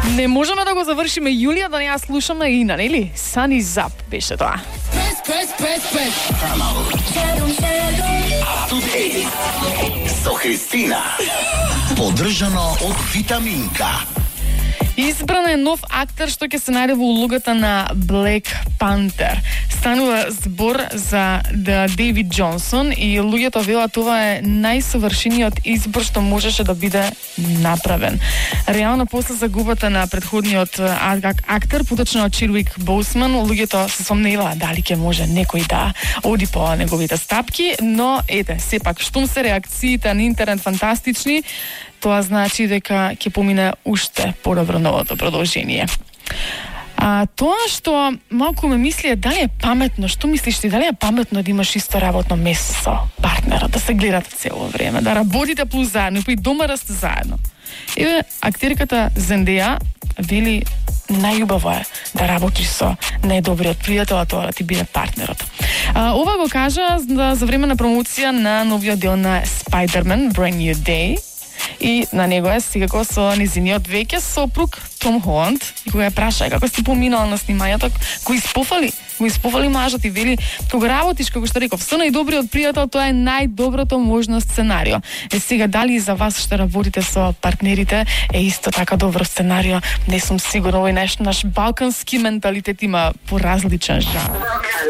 Не можеме да го завршиме Јулија да не ја слушаме Ина, нели? Sunny Zap беше тоа. Со Христина. Поддржано од Витаминка. Избран е нов актер што ќе се најде во улогата на Black Panther. Станува збор за Дейвид Џонсон и луѓето велат тоа е најсовршениот избор што можеше да биде направен. Реално после загубата на претходниот актер, поточно од Чедвик Боусман, луѓето се сомневаа дали ќе може некој да оди по неговите стапки, но ете, сепак штом се реакциите на интернет фантастични, тоа значи дека ќе помине уште подобро новото продолжение. Тоа што малку ме мисли е дали е паметно, што мислиш ти, дали е паметно да имаш исто работно место со партнерот, да се гледате цело време, да работите плюс заедно, па и дома да сте заедно. Еве, актерката Зендеја вели најубаво е да работиш со најдобриот пријател, а тоа да ти биде партнерот. Ова го кажа за време на промоција на новиот дел на Spider-Man Brand New Day. И на него е секако со незиниот веќе сопруг Том Холанд. И кога ја праша како си поминала на снимањето, го испофали мажот и вели кога работиш, како што реков, со најдобриот пријател, тоа е најдоброто можно сценарио. Сега дали за вас што работите со партнерите е исто така добро сценарио, не сум сигурна, овој наш балкански менталитет има поразличен жанр.